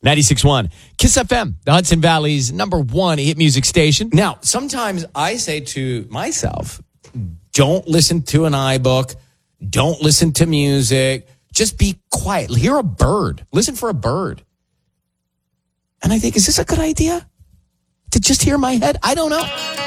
96.1 Kiss FM, the Hudson Valley's #1 hit music station. Now, sometimes I say to myself, don't listen to an iBook. Don't listen to music. Just be quiet. Hear a bird. Listen for a bird. And I think, is this a good idea? To just hear my head? I don't know.